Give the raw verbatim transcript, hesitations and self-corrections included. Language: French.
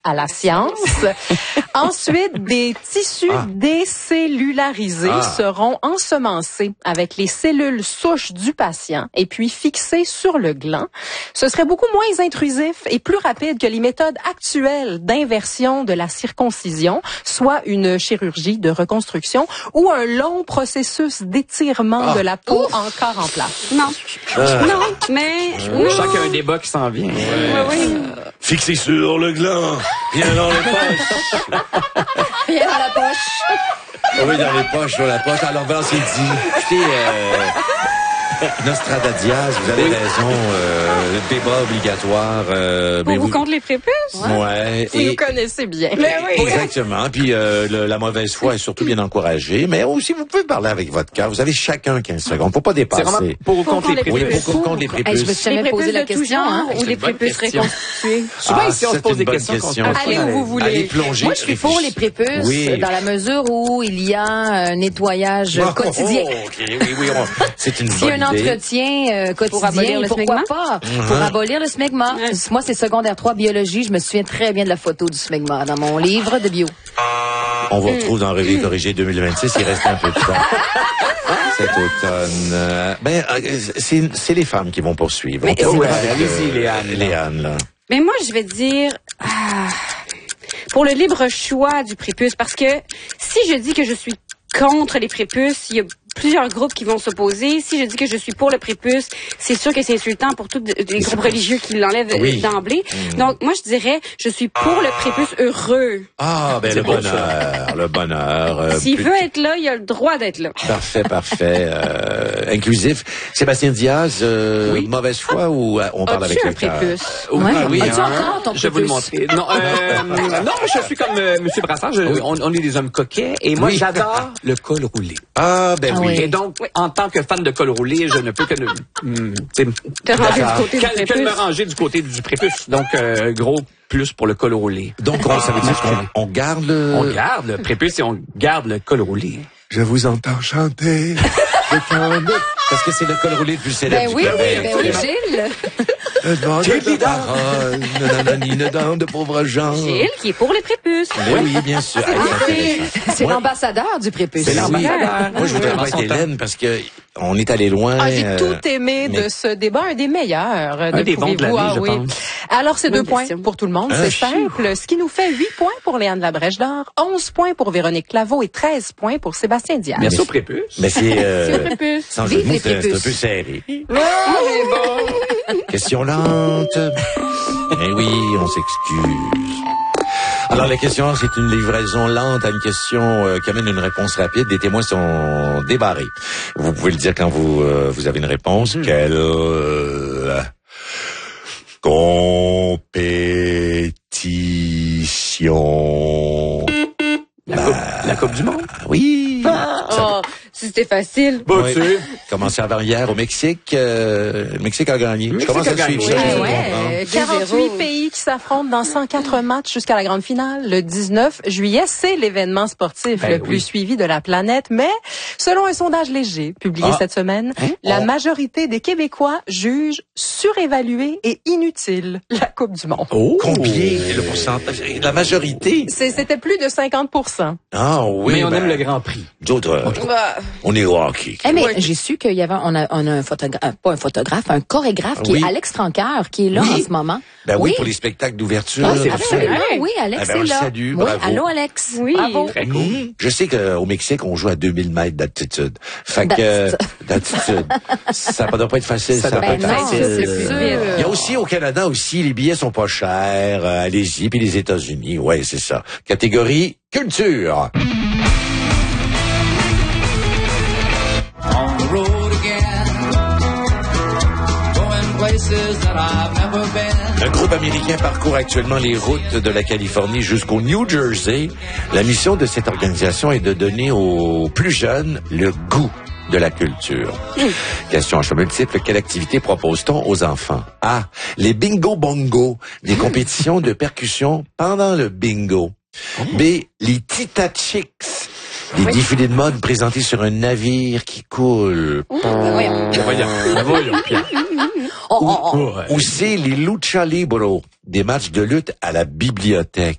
à la science. Ensuite, des tissus ah. décellularisés ah. seront ensemencés avec les cellules souches du patient et puis fixés sur le gland. Ce serait beaucoup moins intrusif et plus rapide que les méthodes actuelles d'inversion de la circoncision, soit une chirurgie de reconstruction ou un long processus d'étirement ah. de la peau Ouf. encore en place. Non. Euh. Non, mais... Euh. Je sens qu'il y a un débat qui s'en vient. Ouais. Oui, oui. Fixé sur le gland. Bien dans les poches. Rien dans la poche. Oh oui, dans les poches, dans la poche. Alors, ben, c'est dit. Écoutez, euh, Nostradadiaz, vous avez oui. raison. Euh, débat obligatoire. Euh, Pour vous, vous contre les prépuces? Ouais. ouais vous et, nous connaissez bien. Mais oui. Exactement. Puis euh, le, la mauvaise foi est surtout bien encouragée. Mais aussi, vous pouvez parler avec votre cœur. Vous avez chacun quinze secondes. Faut pas dépasser. C'est vraiment pour ou contre les prépuces. Oui, pour contre les prépuces. Hey, je me suis jamais posé la question. Hein, ou les prépuces reconstitués. Souvent, ah, ici, on se pose des questions. question. Allez où vous voulez. Allez plonger. Moi, je suis pour les prépuces oui. dans la mesure où il y a un nettoyage oh, quotidien. Oh, okay. Oui, oui, on... c'est une bonne S'il y a un idée. entretien euh, quotidien, pour abolir le pourquoi smegma? pas? Mm-hmm. Pour abolir le smegma. Mm-hmm. Moi, c'est secondaire trois biologie. Je me souviens très bien de la photo du smegma dans mon livre de bio. On vous retrouve dans Rêver et corriger deux mille vingt-six. Il reste un peu de temps cet automne. Euh, ben, c'est, c'est les femmes qui vont poursuivre. Mais ouais, allez-y, Léane. Léane, là. Mais moi, je vais dire... Ah, pour le libre choix du prépuce, parce que si je dis que je suis contre les prépuces, il y a plusieurs groupes qui vont s'opposer. Si je dis que je suis pour le prépuce, c'est sûr que c'est insultant pour tous les groupes religieux qui l'enlèvent oui. d'emblée. Mmh. Donc, moi, je dirais, je suis pour le prépuce heureux. Ah, ben le bonheur, le bonheur. Euh, S'il plus... veut être là, il a le droit d'être là. Parfait, parfait. Euh, inclusif. Sébastien Diaz, euh, oui. mauvaise foi ou euh, on parle As-tu avec le un prépuce? Euh, ouais. Ah, oui, As-tu hein? encore ton prépuce? Je vais vous le montrer. Non, euh, non, je suis comme euh, M. Brassard. Je, oui. on, on est des hommes coquets et moi, oui. j'adore le col roulé. Ah, ben ah, oui. Et donc, oui. en tant que fan de col roulé, je ne peux que, mm, te ranger du côté du que, que me ranger du côté du prépuce. Donc, euh, gros plus pour le col roulé. Donc, on, ça veut dire qu'on on garde le... On garde le prépuce et on garde le col roulé. Je vous entends chanter. Parce que c'est le col roulé le plus célèbre ben du oui, Québec. Ben oui, Gilles. Gilles parole, nanani, nanani, de pauvres gens. Gilles qui est pour les prépuces. Oui, oui, bien sûr. C'est, c'est l'ambassadeur du prépuce. C'est l'ambassadeur. Moi, je voudrais pas être Hélène parce que on est allé loin. Ah, j'ai euh, tout aimé mais... de ce débat, un des meilleurs. Un de des bons de l'année, ah, je oui. pense. Alors, c'est deux points pour tout le monde, un c'est chiffre. simple. Ce qui nous fait huit points pour Léane Labrèche d'Or, onze points pour Véronique Claveau et treize points pour Sébastien Diaz. Merci au prépuce. Mais c'est... Euh, c'est au prépuce. Sans jeu de mots, c'est un peu serré. Oh, Question lente. Eh oui, on s'excuse. Alors, la question, c'est une livraison lente à une question euh, qui amène une réponse rapide. Les témoins sont débarrés. Vous pouvez le dire quand vous euh, vous avez une réponse. Mmh. Quelle euh, compétition? La, bah, coupe, la Coupe du Monde? Oui. Ah, oh, c'était facile. Bon, oui. tu sais. Commencé avant hier au Mexique. Euh, le Mexique a gagné. Le Je commence à suivre ça. Ouais, ouais. quarante-huit pays qui s'affrontent dans cent quatre matchs jusqu'à la grande finale. Le dix-neuf juillet, c'est l'événement sportif ben, le plus oui. suivi de la planète. Mais selon un sondage léger publié ah. cette semaine, hein? la oh. majorité des Québécois jugent surévaluée et inutile la Coupe du Monde. Oh. Combien le pourcentage? La majorité? C'est, c'était plus de cinquante pour cent. Ah oui. Mais on ben, aime le Grand Prix. D'autres, okay. bah. on est hockey. Eh mais oui. j'ai su qu'il y avait, on a, on a un photographe, pas un photographe, un chorégraphe qui oui. est Alex Francoeur, qui est là oui. en ce moment. Ben oui, oui, pour les spectacles d'ouverture. Ah, c'est absolument, oui, Alex eh ben, est là. Salue, oui, bravo. allô Alex. Oui, bravo. Très cool. Mmh. Je sais qu'au Mexique, on joue à deux mille mètres d'altitude. Fait que, d'altitude. Ça ne doit pas être facile, ça, ça doit ben pas être non, facile. C'est plus Il y a aussi au Canada aussi, les billets sont pas chers. Euh, allez-y, puis les États-Unis, ouais, c'est ça. Catégorie culture. Un groupe américain parcourt actuellement les routes de la Californie jusqu'au New Jersey. La mission de cette organisation est de donner aux plus jeunes le goût de la culture. Mmh. Question à choix multiple. Quelle activité propose-t-on aux enfants? A. Les bingo bongo, des mmh. compétitions de percussion pendant le bingo. Mmh. B. Les Tita Chicks, des oui. défilés de mode présentés sur un navire qui coule. Mmh. Voyons. Voyons. Voyons, Pierre. Oh, oh, oh. Ou, ou c'est les Lucha Libre, des matchs de lutte à la bibliothèque.